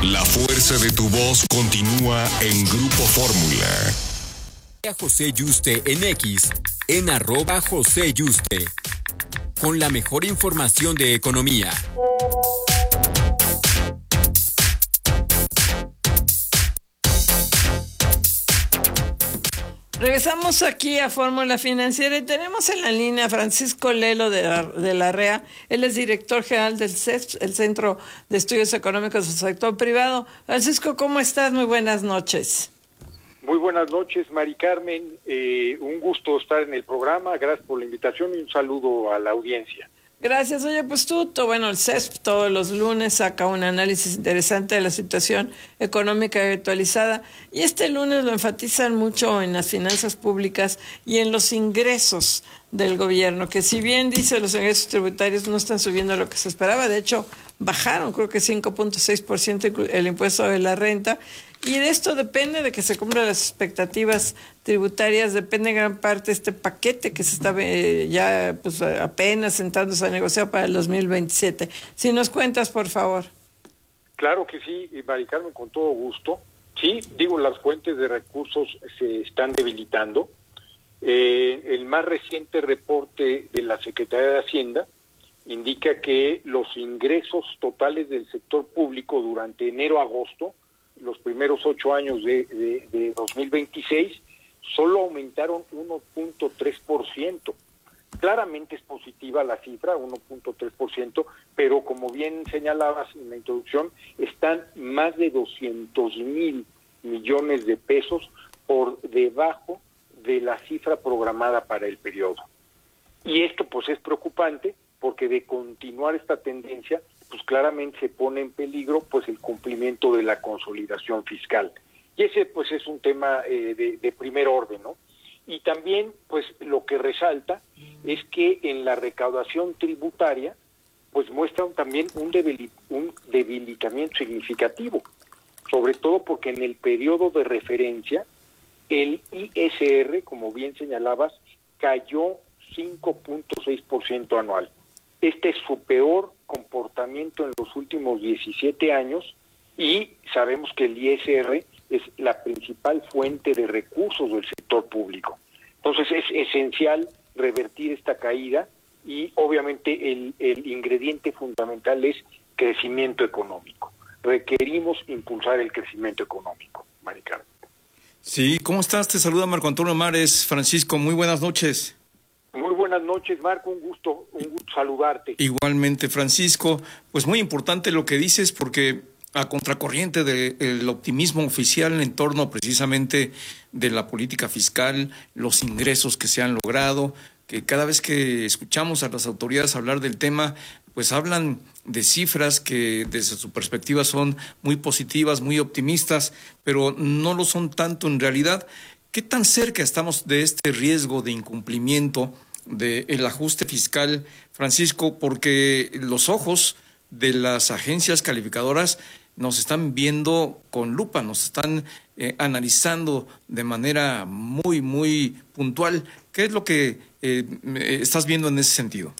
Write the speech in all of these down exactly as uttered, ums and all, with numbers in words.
La fuerza de tu voz continúa en Grupo Fórmula. A José Yuste en X, en arroba José Yuste, con la mejor información de economía. Regresamos aquí a Fórmula Financiera y tenemos en la línea a Francisco Lelo de la, de la R E A. Él es director general del C E S P, el Centro de Estudios Económicos del Sector Privado. Francisco, ¿cómo estás? Muy buenas noches. Muy buenas noches, Mari Carmen. Eh, un gusto estar en el programa. Gracias por la invitación y un saludo a la audiencia. Gracias. Oye, pues tú, tú, bueno, el C E S P todos los lunes saca un análisis interesante de la situación económica actualizada y este lunes lo enfatizan mucho en las finanzas públicas y en los ingresos del gobierno, que si bien dice los ingresos tributarios no están subiendo lo que se esperaba, de hecho bajaron creo que cinco punto seis por ciento el impuesto de la renta. Y de esto depende de que se cumplan las expectativas tributarias, depende en gran parte este paquete que se está eh, ya pues apenas sentándose a negociar para el dos mil veintisiete. Si nos cuentas, por favor. Claro que sí, Mari Carmen, con todo gusto. Sí, digo, las fuentes de recursos se están debilitando. Eh, el más reciente reporte de la Secretaría de Hacienda indica que los ingresos totales del sector público durante enero-agosto, los primeros ocho años de, de, de dos mil veintiséis, solo aumentaron uno punto tres por ciento. Claramente es positiva la cifra, uno punto tres por ciento, pero como bien señalabas en la introducción, están más de doscientos mil millones de pesos por debajo de la cifra programada para el periodo. Y esto pues es preocupante porque de continuar esta tendencia, pues claramente se pone en peligro pues el cumplimiento de la consolidación fiscal. Y ese pues es un tema eh, de, de primer orden, ¿no? Y también pues lo que resalta es que en la recaudación tributaria pues muestran también un, debili- un debilitamiento significativo, sobre todo porque en el periodo de referencia el I S R, como bien señalabas, cayó cinco punto seis por ciento anual. Este es su peor comportamiento en los últimos diecisiete años y sabemos que el I S R es la principal fuente de recursos del sector público. Entonces es esencial revertir esta caída y obviamente el, el ingrediente fundamental es crecimiento económico. Requerimos impulsar el crecimiento económico, Mari Carmen. Sí, ¿cómo estás? Te saluda Marco Antonio Mares. Francisco, muy buenas noches. Muy buenas noches, Marco, un gusto, un gusto saludarte. Igualmente, Francisco, pues muy importante lo que dices porque a contracorriente del optimismo oficial en torno precisamente de la política fiscal, los ingresos que se han logrado, que cada vez que escuchamos a las autoridades hablar del tema, pues hablan de cifras que desde su perspectiva son muy positivas, muy optimistas, pero no lo son tanto en realidad. ¿Qué tan cerca estamos de este riesgo de incumplimiento del ajuste fiscal, Francisco? Porque los ojos de las agencias calificadoras nos están viendo con lupa, nos están eh, analizando de manera muy, muy puntual. ¿Qué es lo que eh, estás viendo en ese sentido?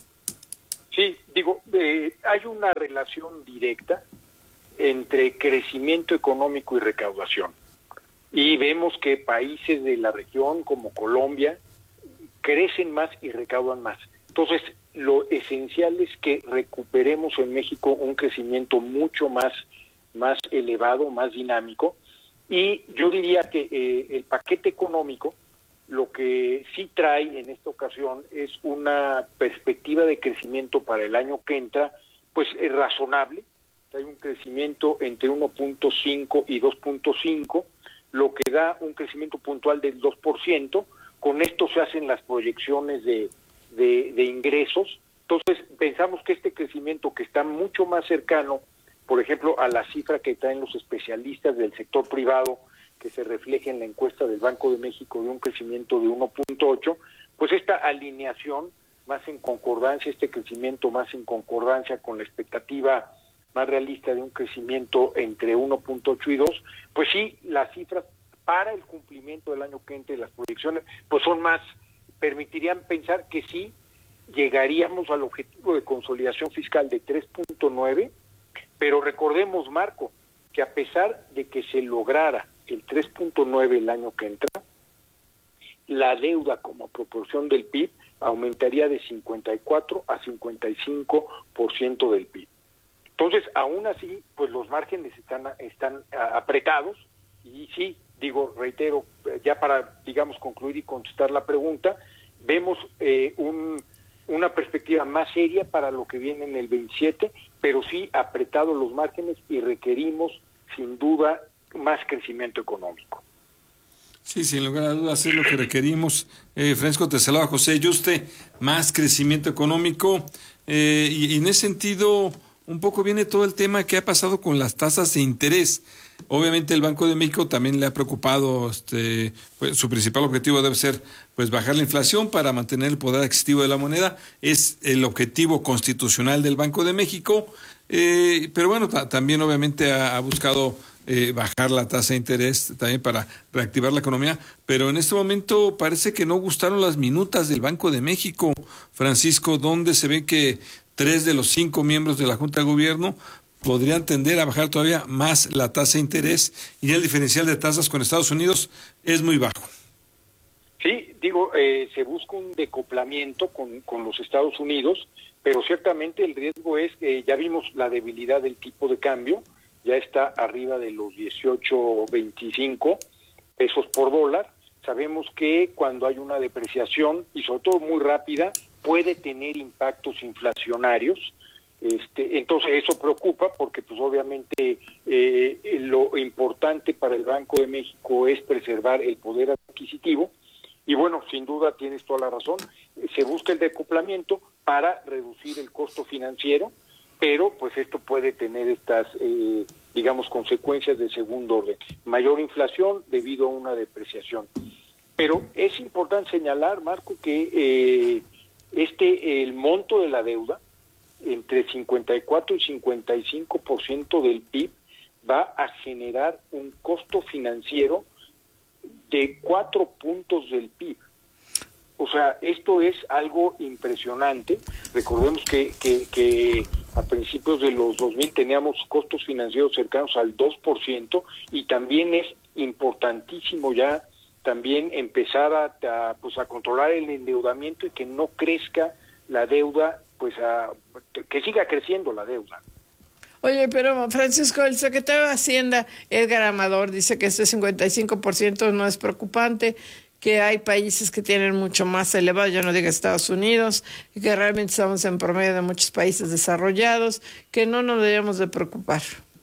Sí, digo, eh, hay una relación directa entre crecimiento económico y recaudación. Y vemos que países de la región como Colombia crecen más y recaudan más. Entonces, lo esencial es que recuperemos en México un crecimiento mucho más, más elevado, más dinámico. Y yo diría que eh, el paquete económico lo que sí trae en esta ocasión es una perspectiva de crecimiento para el año que entra, pues es razonable. Hay un crecimiento entre uno punto cinco y dos punto cinco, lo que da un crecimiento puntual del dos por ciento. Con esto se hacen las proyecciones de, de, de ingresos. Entonces, pensamos que este crecimiento que está mucho más cercano, por ejemplo, a la cifra que traen los especialistas del sector privado, que se refleja en la encuesta del Banco de México de un crecimiento de uno punto ocho, pues esta alineación más en concordancia, este crecimiento más en concordancia con la expectativa más realista de un crecimiento entre uno punto ocho y dos, pues sí, las cifras para el cumplimiento del año que entra y las proyecciones, pues son más, permitirían pensar que sí llegaríamos al objetivo de consolidación fiscal de tres punto nueve, pero recordemos, Marco, que a pesar de que se lograra el tres punto nueve el año que entra, la deuda como proporción del P I B aumentaría de cincuenta y cuatro a cincuenta y cinco por ciento del P I B. Entonces, aún así, pues los márgenes están, están apretados, y sí, digo, reitero, ya para, digamos, concluir y contestar la pregunta, vemos eh, un, una perspectiva más seria para lo que viene en el veintisiete, pero sí apretados los márgenes y requerimos, sin duda, más crecimiento económico. Sí, sin lugar a dudas es lo que requerimos. Eh, Francisco, te saluda José Yuste, más crecimiento económico, eh, y, y en ese sentido un poco viene todo el tema que ha pasado con las tasas de interés. Obviamente el Banco de México también le ha preocupado, este, pues, su principal objetivo debe ser pues bajar la inflación para mantener el poder adquisitivo de la moneda, es el objetivo constitucional del Banco de México, eh, pero bueno, ta- también obviamente ha, ha buscado eh, bajar la tasa de interés también para reactivar la economía, pero en este momento parece que no gustaron las minutas del Banco de México, Francisco, donde se ve que tres de los cinco miembros de la Junta de Gobierno podrían tender a bajar todavía más la tasa de interés, y el diferencial de tasas con Estados Unidos es muy bajo. Sí, digo, eh, se busca un decoplamiento con, con los Estados Unidos, pero ciertamente el riesgo es que ya vimos la debilidad del tipo de cambio, ya está arriba de los dieciocho veinticinco pesos por dólar. Sabemos que cuando hay una depreciación, y sobre todo muy rápida, puede tener impactos inflacionarios. Este, entonces eso preocupa porque pues obviamente eh, lo importante para el Banco de México es preservar el poder adquisitivo, y bueno, sin duda tienes toda la razón, se busca el decoplamiento para reducir el costo financiero, pero pues esto puede tener estas eh, digamos consecuencias de segundo orden, mayor inflación debido a una depreciación. Pero es importante señalar, Marco, que eh, este el monto de la deuda entre cincuenta y cuatro y cincuenta y cinco por ciento del P I B va a generar un costo financiero de cuatro puntos del P I B. O sea, esto es algo impresionante. Recordemos que, que, que a principios de los dos mil teníamos costos financieros cercanos al dos por ciento, y también es importantísimo ya también empezar a, a, pues a controlar el endeudamiento y que no crezca la deuda, pues a, que siga creciendo la deuda. Oye, pero Francisco, el secretario de Hacienda, Edgar Amador, dice que este cincuenta y cinco por ciento no es preocupante, que hay países que tienen mucho más elevado, yo no digo Estados Unidos, y que realmente estamos en promedio de muchos países desarrollados, que no nos debemos de preocupar.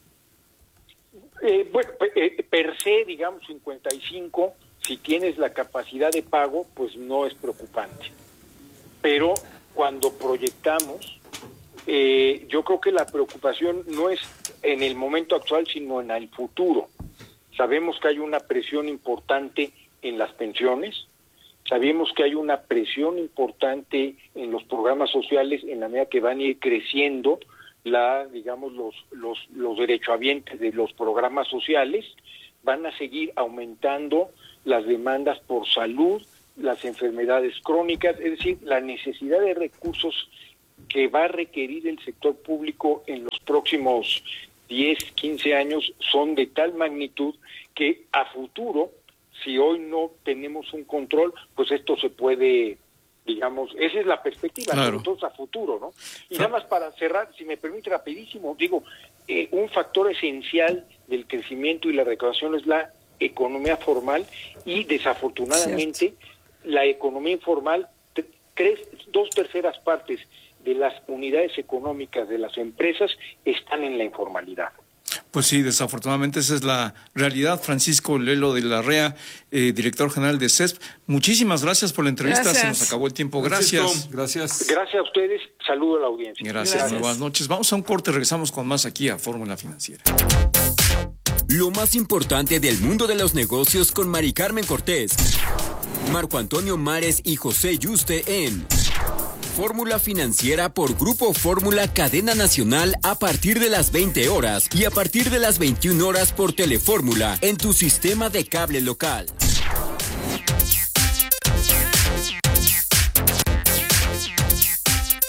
Eh, bueno, eh, per se, digamos, cincuenta y cinco, si tienes la capacidad de pago, pues no es preocupante. Pero cuando proyectamos, eh, yo creo que la preocupación no es en el momento actual, sino en el futuro. Sabemos que hay una presión importante en las pensiones, sabemos que hay una presión importante en los programas sociales en la medida que van a ir creciendo la, digamos, los, los, los derechohabientes de los programas sociales, van a seguir aumentando las demandas por salud, las enfermedades crónicas, es decir, la necesidad de recursos que va a requerir el sector público en los próximos diez, quince años son de tal magnitud que a futuro, si hoy no tenemos un control, pues esto se puede, digamos, esa es la perspectiva, claro. Pero entonces a futuro, ¿no? Y nada más para cerrar, si me permite rapidísimo, digo, eh, un factor esencial del crecimiento y la recaudación es la economía formal, y desafortunadamente Cierto. La economía informal, tres, dos terceras partes de las unidades económicas de las empresas están en la informalidad. Pues sí, desafortunadamente esa es la realidad. Francisco Lelo de la Rea, eh, director general de C E S P. Muchísimas gracias por la entrevista, gracias. Se nos acabó el tiempo. Gracias. Francisco, gracias. Gracias a ustedes, saludo a la audiencia. Gracias, gracias. Buenas noches. Vamos a un corte, regresamos con más aquí a Fórmula Financiera. Lo más importante del mundo de los negocios con Mari Carmen Cortés, Marco Antonio Mares y José Yuste en Fórmula Financiera por Grupo Fórmula Cadena Nacional a partir de las veinte horas y a partir de las veintiuna horas por Telefórmula en tu sistema de cable local.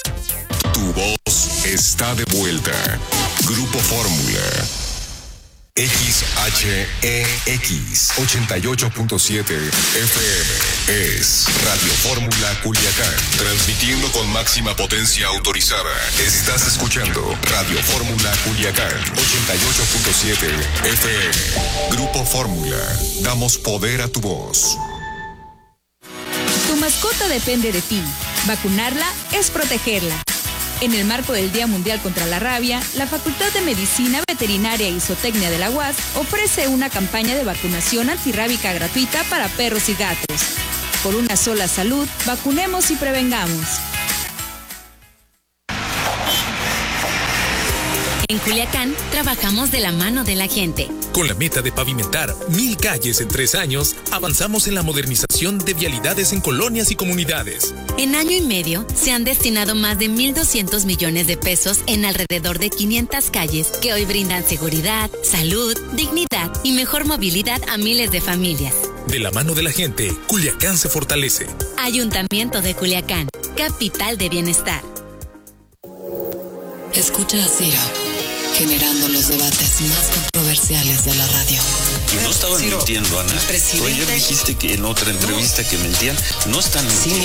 Tu voz está de vuelta. Grupo Fórmula. X H E X ochenta y ocho punto siete F M es Radio Fórmula Culiacán, transmitiendo con máxima potencia autorizada. Estás escuchando Radio Fórmula Culiacán ochenta y ocho punto siete F M. Grupo Fórmula, damos poder a tu voz. Tu mascota depende de ti. Vacunarla es protegerla. En el marco del Día Mundial contra la Rabia, la Facultad de Medicina Veterinaria y Zootecnia de la U A S ofrece una campaña de vacunación antirrábica gratuita para perros y gatos. Por una sola salud, vacunemos y prevengamos. En Culiacán, trabajamos de la mano de la gente. Con la meta de pavimentar mil calles en tres años, avanzamos en la modernización de vialidades en colonias y comunidades. En año y medio, se han destinado más de mil doscientos millones de pesos en alrededor de quinientas calles que hoy brindan seguridad, salud, dignidad y mejor movilidad a miles de familias. De la mano de la gente, Culiacán se fortalece. Ayuntamiento de Culiacán, capital de bienestar. Escucha a Ciro, generando los debates más controversiales de la radio. No estaban mintiendo, Ana. Tú ayer dijiste que en otra entrevista que mentían. No están mintiendo.